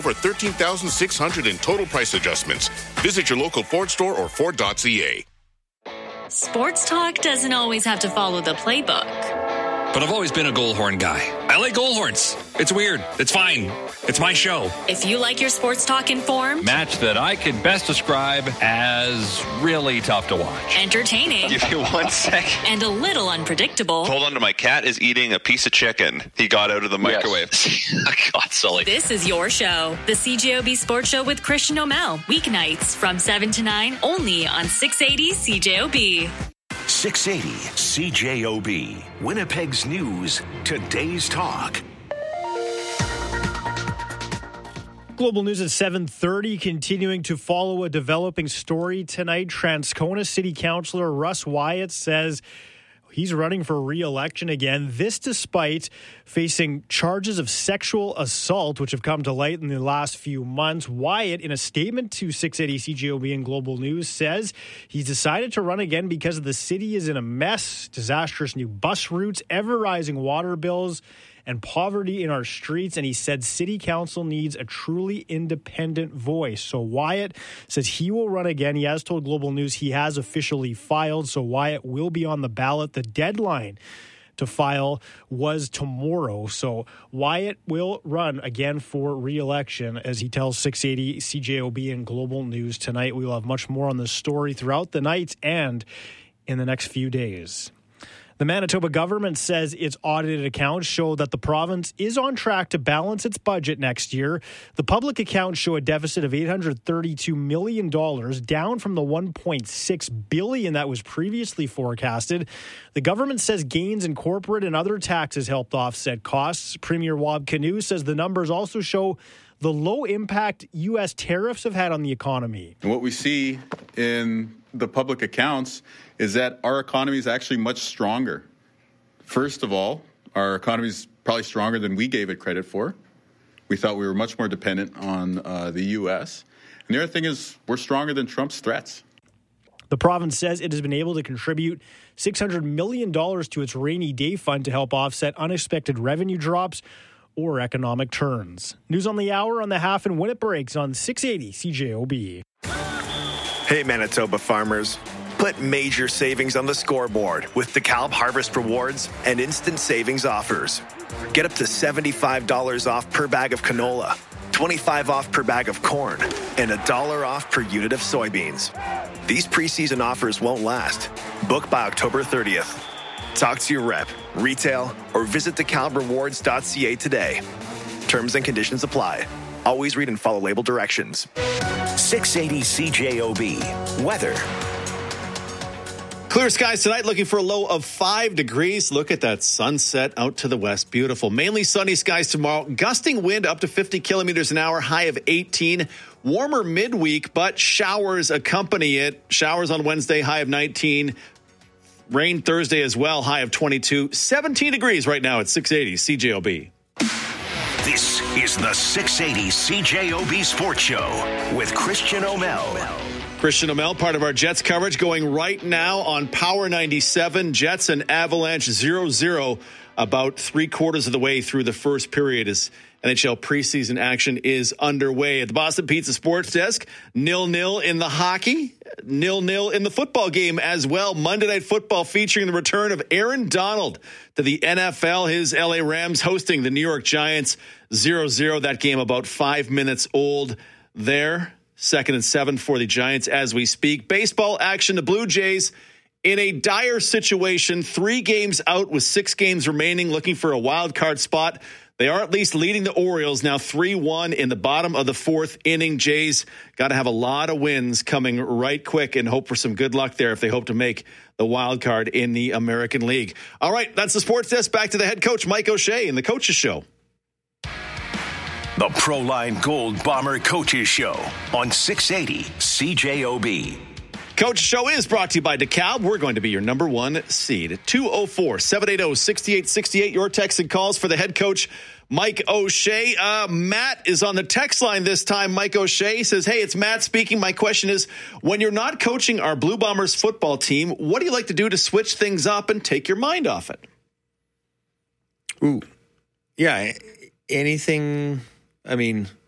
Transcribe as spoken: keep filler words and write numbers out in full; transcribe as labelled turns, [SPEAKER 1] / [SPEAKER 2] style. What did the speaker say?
[SPEAKER 1] over thirteen thousand six hundred in total price adjustments. Visit your local Ford store or Ford dot C A.
[SPEAKER 2] Sports talk doesn't always have to follow the playbook.
[SPEAKER 3] But I've always been a Goalhorn guy. I like Goalhorns. It's weird. It's fine. It's my show.
[SPEAKER 2] If you like your sports talk informed,
[SPEAKER 4] match that I could best describe as really tough to watch.
[SPEAKER 2] Entertaining.
[SPEAKER 5] Give you one second.
[SPEAKER 2] And a little unpredictable.
[SPEAKER 5] Hold on to my cat is eating a piece of chicken he got out of the microwave.
[SPEAKER 3] Yes. God, Sully.
[SPEAKER 2] This is your show. The C J O B Sports Show with Christian O'Mell. Weeknights from seven to nine only on six eighty C J O B.
[SPEAKER 6] six eighty C J O B, Winnipeg's News, today's talk.
[SPEAKER 7] Global News at seven thirty, continuing to follow a developing story tonight. Transcona City Councillor Russ Wyatt says he's running for re-election again, this despite facing charges of sexual assault, which have come to light in the last few months. Wyatt, in a statement to six eighty C J O B and Global News, says he's decided to run again because the city is in a mess, disastrous new bus routes, ever-rising water bills, and poverty in our streets, and he said city council needs a truly independent voice. So Wyatt says he will run again. He has told Global News he has officially filed, so Wyatt will be on the ballot. The deadline to file was tomorrow, so Wyatt will run again for re-election, as he tells six eighty C J O B and Global News tonight. We will have much more on this story throughout the night and in the next few days. The Manitoba government says its audited accounts show that the province is on track to balance its budget next year. The public accounts show a deficit of eight hundred thirty-two million dollars, down from the one point six billion dollars that was previously forecasted. The government says gains in corporate and other taxes helped offset costs. Premier Wab Kinew says the numbers also show the low impact U S tariffs have had on the economy.
[SPEAKER 8] And what we see in the public accounts is that our economy is actually much stronger. First of all, our economy is probably stronger than we gave it credit for. We thought we were much more dependent on uh, the U S. And the other thing is we're stronger than Trump's threats.
[SPEAKER 7] The province says it has been able to contribute six hundred million dollars to its rainy day fund to help offset unexpected revenue drops or economic turns. News on the hour on the half and when it breaks on six eighty C J O B.
[SPEAKER 9] Hey, Manitoba farmers. Put major savings on the scoreboard with DeKalb Harvest Rewards and instant savings offers. Get up to seventy-five dollars off per bag of canola, twenty-five dollars off per bag of corn, and a dollar off per unit of soybeans. These preseason offers won't last. Book by October thirtieth. Talk to your rep, retail, or visit de kalb rewards dot c a today. Terms and conditions apply. Always read and follow label directions.
[SPEAKER 6] six eighty C J O B. Weather.
[SPEAKER 10] Clear skies tonight, looking for a low of five degrees. Look at that sunset out to the west. Beautiful. Mainly sunny skies tomorrow. Gusting wind up to fifty kilometers an hour, high of eighteen. Warmer midweek, but showers accompany it. Showers on Wednesday, high of nineteen. Rain Thursday as well, high of twenty-two. seventeen degrees right now at six eighty C J O B.
[SPEAKER 6] This is the six eighty C J O B Sports Show with Christian O'Mell.
[SPEAKER 10] Christian O'Mell, part of our Jets coverage, going right now on Power ninety-seven. Jets and Avalanche zero zero, about three quarters of the way through the first period as N H L preseason action is underway. At the Boston Pizza Sports Desk, nil nil in the hockey, nil nil in the football game as well. Monday Night Football featuring the return of Aaron Donald to the N F L. His L A Rams hosting the New York Giants zero zero. That game about five minutes old there. Second and seven for the Giants as we speak. Baseball action, the Blue Jays in a dire situation. Three games out with six games remaining, looking for a wild card spot. They are at least leading the Orioles now three one in the bottom of the fourth inning. Jays got to have a lot of wins coming right quick and hope for some good luck there if they hope to make the wild card in the American League. All right, that's the Sports Desk. Back to the head coach, Mike O'Shea, in the Coaches Show.
[SPEAKER 6] The Proline Gold Bomber Coaches Show on six eighty C J O B.
[SPEAKER 10] Coach Show is brought to you by DeKalb. We're going to be your number one seed. two oh four, seven eight oh, six eight six eight. Your text and calls for the head coach, Mike O'Shea. Uh, Matt is on the text line this time. Mike O'Shea says, hey, it's Matt speaking. My question is, when you're not coaching our Blue Bombers football team, what do you like to do to switch things up and take your mind off it?
[SPEAKER 11] Ooh. Yeah, anything... I mean,